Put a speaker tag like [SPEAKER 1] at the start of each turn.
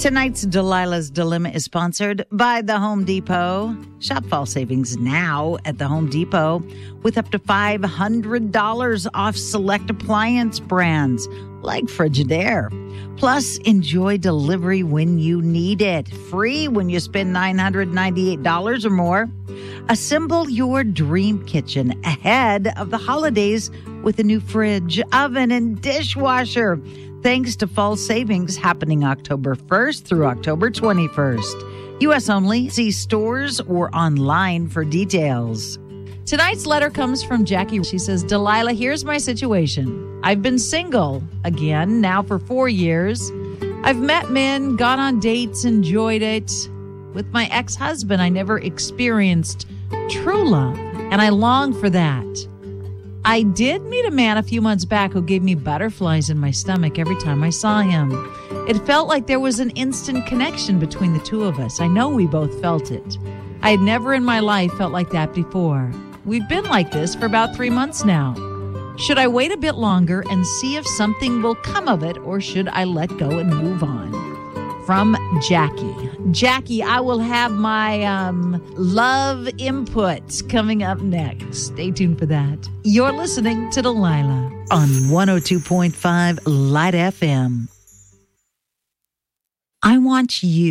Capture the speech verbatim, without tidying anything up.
[SPEAKER 1] Tonight's Delilah's Dilemma is sponsored by the Home Depot. Shop fall savings now at the Home Depot with up to five hundred dollars off select appliance brands like Frigidaire. Plus, enjoy delivery when you need it. Free when you spend nine hundred ninety-eight dollars or more. Assemble your dream kitchen ahead of the holidays with a new fridge, oven, and dishwasher. Thanks to fall savings happening October first through October twenty-first. U S only. See stores or online for details.
[SPEAKER 2] Tonight's letter comes from Jackie. She says, Delilah, here's my situation. I've been single again now for four years. I've met men, gone on dates, enjoyed it. With my ex-husband, I never experienced true love, and I long for that. I did meet a man a few months back who gave me butterflies in my stomach every time I saw him. It felt like there was an instant connection between the two of us. I know we both felt it. I had never in my life felt like that before. We've been like this for about three months now. Should I wait a bit longer and see if something will come of it, or should I let go and move on? From Jackie. Jackie, I will have my um, love inputs coming up next. Stay tuned for that. You're listening to Delilah
[SPEAKER 1] on one oh two point five Light F M. I want you